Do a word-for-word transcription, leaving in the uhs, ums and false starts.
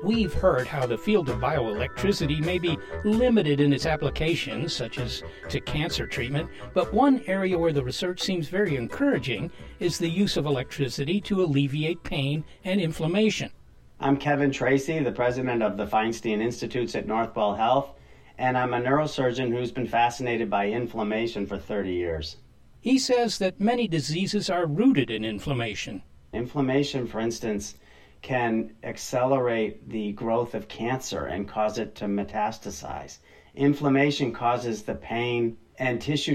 We've heard how the field of bioelectricity may be limited in its applications, such as to cancer treatment, but one area where the research seems very encouraging is the use of electricity to alleviate pain and inflammation. I'm Kevin Tracy, the president of the Feinstein Institutes at Northwell Health, and I'm a neurosurgeon who's been fascinated by inflammation for thirty years. He says that many diseases are rooted in inflammation. Inflammation, for instance, can accelerate the growth of cancer and cause it to metastasize. Inflammation causes the pain and tissue